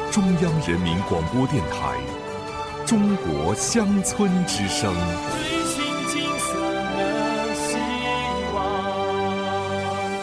中央人民广播电台中国乡村之声。 最新金色的希望。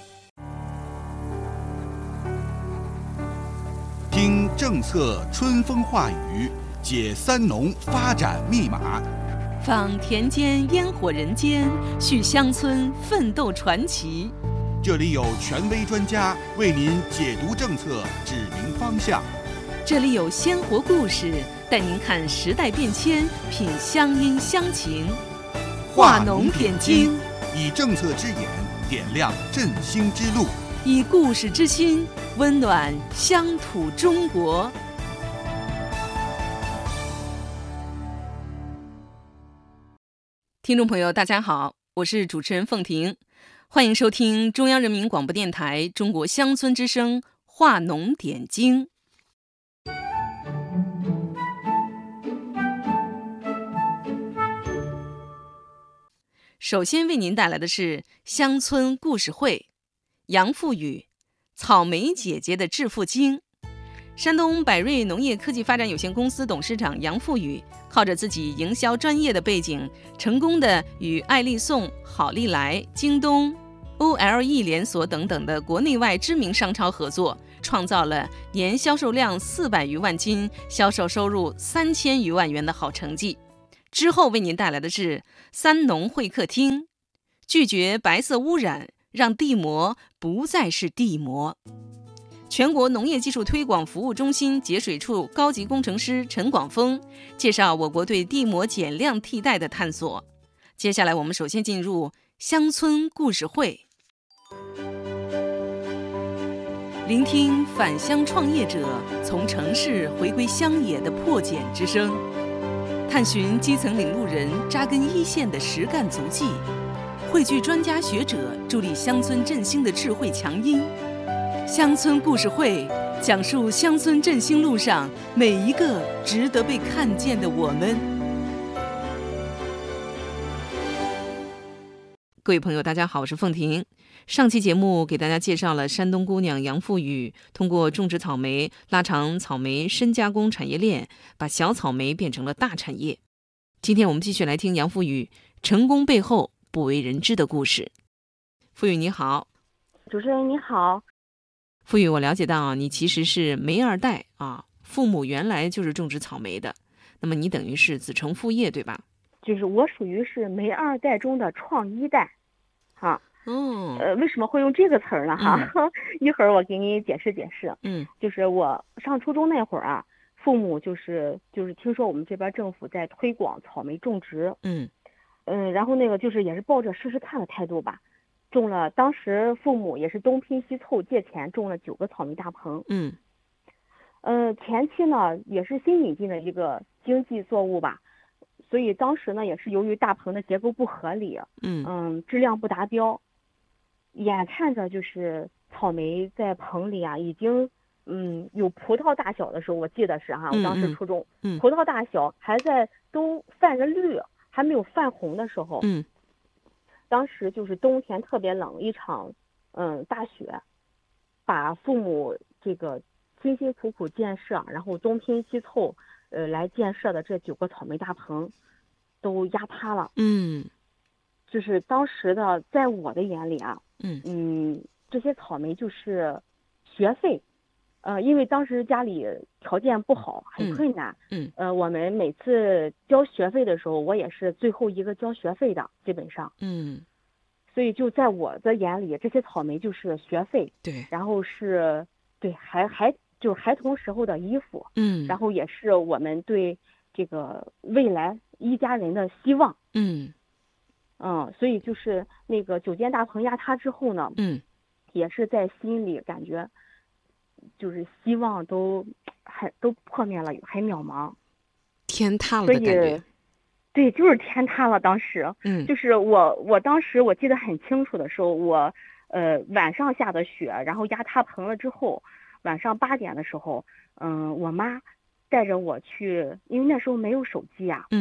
听政策春风化雨，解三农发展密码， 访田间烟火人间，续乡村奋斗传奇。 这里有权威专家为您解读政策，指明方向。 这里有鲜活故事，带您看时代变迁，品乡音乡情。话农点睛， 以政策之眼点亮振兴之路， 以故事之心温暖乡土中国。听众朋友大家好，我是主持人凤婷，欢迎收听中央人民广播电台中国乡村之声话农点睛。首先为您带来的是乡村故事会，杨富宇，草莓姐姐的致富经。山东百瑞农业科技发展有限公司董事长杨富宇靠着自己营销专业的背景，成功的与爱丽颂、好利来、京东、OLE 连锁等等的国内外知名商超合作，创造了年销售量400余万斤、销售收入3000余万元的好成绩。之后为您带来的是三农会客厅，拒绝白色污染，让地膜不再是地膜。全国农业技术推广服务中心节水处高级工程师陈广峰介绍我国对地膜减量替代的探索。接下来我们首先进入乡村故事会，聆听返乡创业者从城市回归乡野的破茧之声，探寻基层领路人扎根一线的实干足迹，汇聚专家学者助力乡村振兴的智慧强音。乡村故事会讲述乡村振兴路上每一个值得被看见的我们。各位朋友大家好，我是凤婷。上期节目给大家介绍了山东姑娘杨富宇通过种植草莓拉长草莓深加工产业链，把小草莓变成了大产业。今天我们继续来听杨富宇成功背后不为人知的故事。富宇你好。 主持人你好。 富宇，我了解到你其实是煤二代啊，父母原来就是种植草莓的，那么你等于是子承父业对吧？ 就是我属于是煤二代中的创一代，哈。为什么会用这个词儿呢？哈，一会儿我给你解释解释。就是我上初中那会儿啊，父母就是听说我们这边政府在推广草莓种植，然后那个就是也是抱着试试看的态度吧。种了，当时父母也是东拼西凑借钱种了9个草莓大棚。前期呢也是新引进的一个经济作物吧，所以当时呢也是由于大棚的结构不合理，质量不达标，眼看着就是草莓在棚里啊已经有葡萄大小的时候，我记得是哈，我当时初中，葡萄大小还在都泛着绿，还没有泛红的时候，当时就是冬天特别冷，一场大雪，把父母这个辛辛苦苦建设，然后东拼西凑来建设的这9个草莓大棚都压塌了。就是当时的在我的眼里啊，这些草莓就是学费，因为当时家里条件不好，很困难，我们每次交学费的时候，我也是最后一个交学费的，基本上，所以就在我的眼里，这些草莓就是学费， 对， 然后是对就是孩童时候的衣服，然后也是我们对这个未来一家人的希望，所以就是那个9间大棚压塌之后呢，也是在心里感觉就是希望都破灭了，很渺茫， 天塌了的感觉。 对，就是天塌了。当时，就是我当时我记得很清楚的时候，我晚上下的雪，然后压塌棚了之后，晚上8点的时候，我妈带着我去，因为那时候没有手机呀，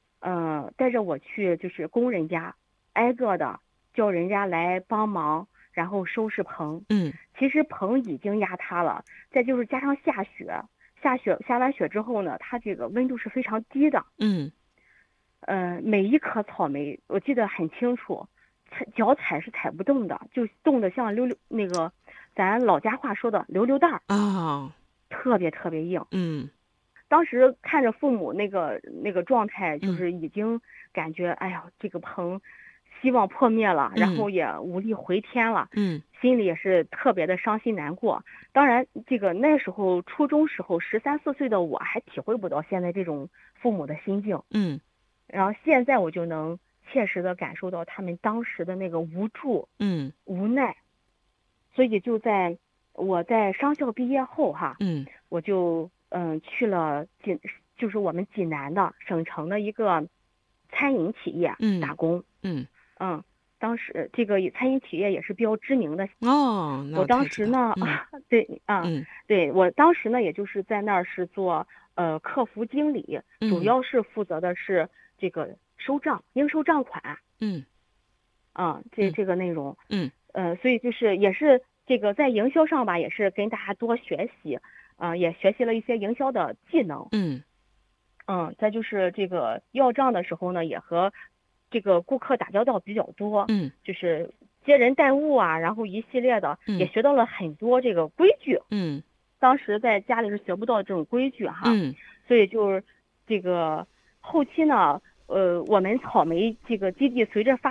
带着我去就是工人家，挨个的叫人家来帮忙然后收拾棚。 其实棚已经压塌了，再就是加上下完雪之后呢，它这个温度是非常低的。每一颗草莓我记得很清楚，脚踩是踩不动的，就冻得像那个咱老家话说的溜溜蛋啊， 特别特别硬。当时看着父母那个状态，就是已经感觉哎呀，这个棚希望破灭了，然后也无力回天了。心里也是特别的伤心难过。当然这个那时候初中时候13、14岁的我还体会不到现在这种父母的心境。然后现在我就能切实的感受到他们当时的那个无助无奈。所以就在我在商校毕业后哈，我就去了就是我们济南的省城的一个餐饮企业打工。当时这个餐饮企业也是比较知名的哦。 我当时呢，对，我当时呢也就是在那儿是做客服经理，主要是负责的是这个收账、应收账款。这个内容。所以就是也是这个在营销上吧，也是跟大家多学习，也学习了一些营销的技能。再就是这个要账的时候呢，也和这个顾客打交道比较多。就是接人待物啊，然后一系列的，也学到了很多这个规矩。当时在家里是学不到这种规矩哈。所以就是这个后期呢，我们草莓这个基地随着发